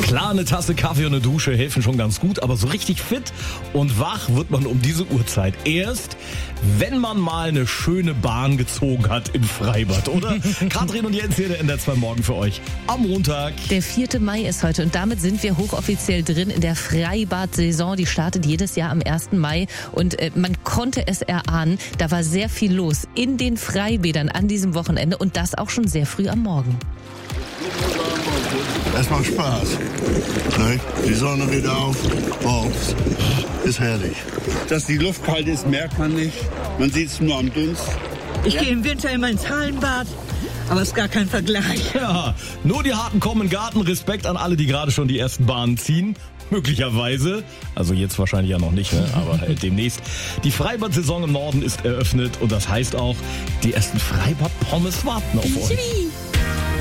Klar, eine Tasse Kaffee und eine Dusche helfen schon ganz gut, aber so richtig fit und wach wird man um diese Uhrzeit erst, wenn man mal eine schöne Bahn gezogen hat im Freibad, oder? Katrin und Jens hier, der NDR 2 Morgen für euch am Montag. Der 4. Mai ist heute und damit sind wir hochoffiziell drin in der Freibad-Saison. Die startet jedes Jahr am 1. Mai und man konnte es erahnen, da war sehr viel los in den Freibädern an diesem Wochenende und das auch schon sehr früh am Morgen. Es macht Spaß. Ne? Die Sonne wieder auf. Oh, ist herrlich. Dass die Luft kalt ist, merkt man nicht. Man sieht es nur am Dunst. Ich gehe im Winter immer ins Hallenbad, aber es ist gar kein Vergleich. Ja, nur die Harten kommen in den Garten. Respekt an alle, die gerade schon die ersten Bahnen ziehen. Möglicherweise, also jetzt wahrscheinlich ja noch nicht, ne? Aber demnächst. Die Freibad-Saison im Norden ist eröffnet und das heißt auch, die ersten Freibad-Pommes warten auf euch.